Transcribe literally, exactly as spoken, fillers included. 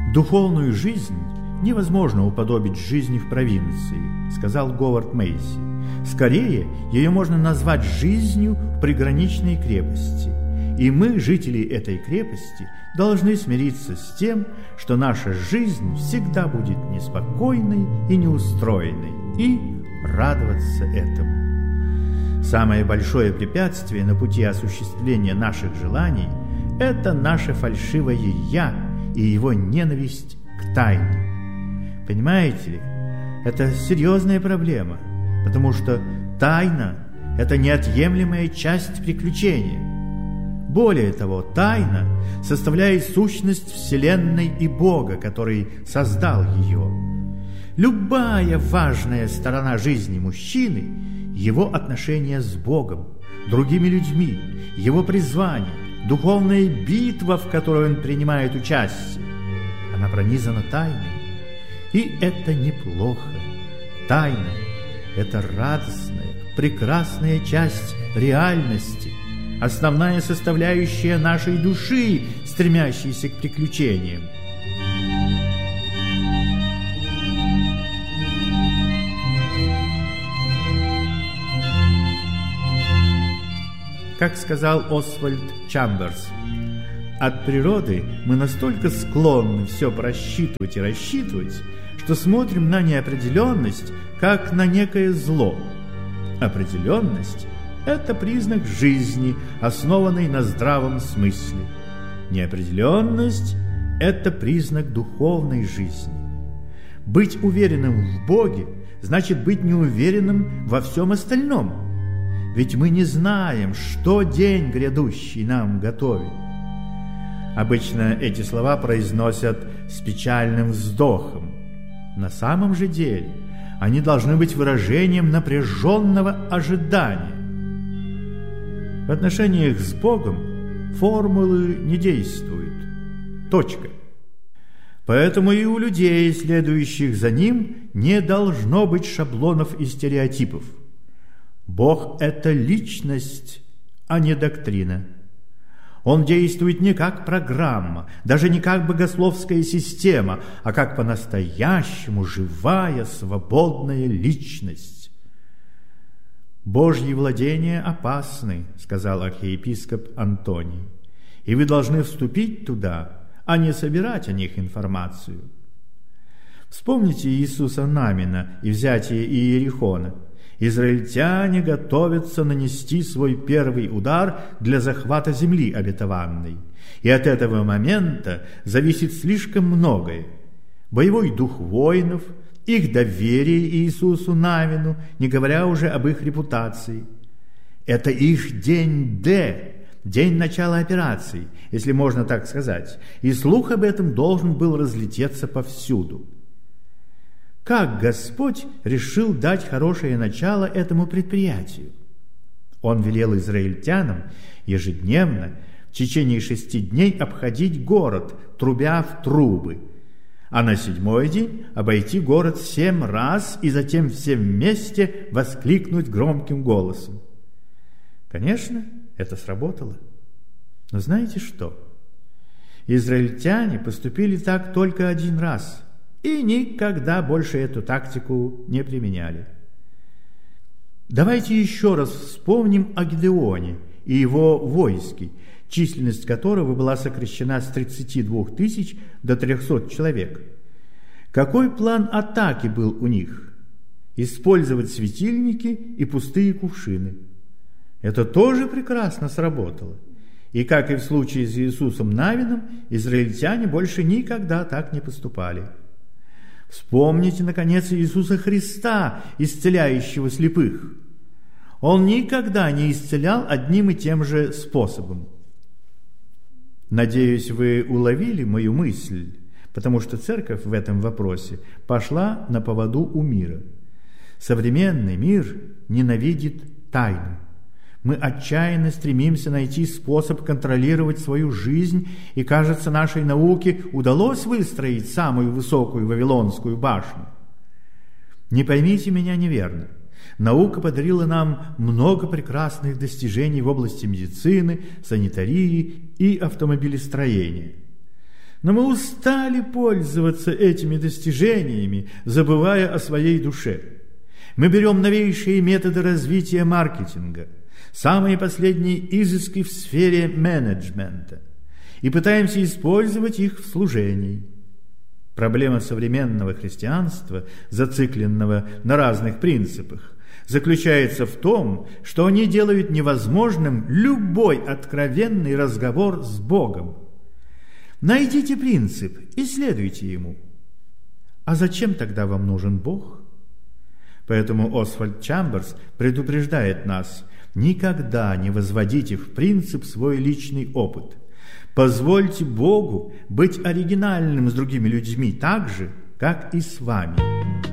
Духовную жизнь невозможно уподобить жизни в провинции, сказал Говард Мейси. Скорее, ее можно назвать жизнью в приграничной крепости. И мы, жители этой крепости, должны смириться с тем, что наша жизнь всегда будет неспокойной и неустроенной, и радоваться этому. Самое большое препятствие на пути осуществления наших желаний – это наше фальшивое «я» и его ненависть к тайне. Понимаете ли, это серьезная проблема, потому что тайна – это неотъемлемая часть приключения. Более того, тайна составляет сущность Вселенной и Бога, который создал ее. Любая важная сторона жизни мужчины – его отношения с Богом, другими людьми, его призвание, духовная битва, в которой он принимает участие. Она пронизана тайной. И это неплохо. Тайна – это радостная, прекрасная часть реальности, основная составляющая нашей души, стремящейся к приключениям. Как сказал Освальд Чамберс, от природы мы настолько склонны все просчитывать и рассчитывать, что смотрим на неопределенность, как на некое зло. Определенность – это признак жизни, основанной на здравом смысле. Неопределенность – это признак духовной жизни. Быть уверенным в Боге значит быть неуверенным во всем остальном. Ведь мы не знаем, что день грядущий нам готовит. Обычно эти слова произносят с печальным вздохом. На самом же деле они должны быть выражением напряженного ожидания. В отношениях с Богом формулы не действуют. Точка. Поэтому и у людей, следующих за Ним, не должно быть шаблонов и стереотипов. Бог – это личность, а не доктрина. Он действует не как программа, даже не как богословская система, а как по-настоящему живая, свободная личность. «Божьи владения опасны», – сказал архиепископ Антоний, «и вы должны вступить туда, а не собирать о них информацию». Вспомните Иисуса Навина и взятие Иерихона. Израильтяне готовятся нанести свой первый удар для захвата земли обетованной. И от этого момента зависит слишком многое. Боевой дух воинов, их доверие Иисусу Навину, не говоря уже об их репутации. Это их день Д, день начала операции, если можно так сказать. И слух об этом должен был разлететься повсюду. Как Господь решил дать хорошее начало этому предприятию? Он велел израильтянам ежедневно в течение шести дней обходить город, трубя в трубы, а на седьмой день обойти город семь раз и затем все вместе воскликнуть громким голосом. Конечно, это сработало. Но знаете что? Израильтяне поступили так только один раз – и никогда больше эту тактику не применяли. Давайте еще раз вспомним о Гедеоне и его войске, численность которого была сокращена с тридцати двух тысяч до трехсот человек. Какой план атаки был у них? Использовать светильники и пустые кувшины. Это тоже прекрасно сработало. И, как и в случае с Иисусом Навином, израильтяне больше никогда так не поступали. Вспомните, наконец, Иисуса Христа, исцеляющего слепых. Он никогда не исцелял одним и тем же способом. Надеюсь, вы уловили мою мысль, потому что церковь в этом вопросе пошла на поводу у мира. Современный мир ненавидит тайну. Мы отчаянно стремимся найти способ контролировать свою жизнь, и, кажется, нашей науке удалось выстроить самую высокую Вавилонскую башню. Не поймите меня неверно. Наука подарила нам много прекрасных достижений в области медицины, санитарии и автомобилестроения. Но мы устали пользоваться этими достижениями, забывая о своей душе. Мы берем новейшие методы развития маркетинга, самые последние изыски в сфере менеджмента, и пытаемся использовать их в служении. Проблема современного христианства, зацикленного на разных принципах, заключается в том, что они делают невозможным любой откровенный разговор с Богом. Найдите принцип и следуйте ему. А зачем тогда вам нужен Бог? Поэтому Освальд Чамберс предупреждает нас: никогда не возводите в принцип свой личный опыт. Позвольте Богу быть оригинальным с другими людьми так же, как и с вами.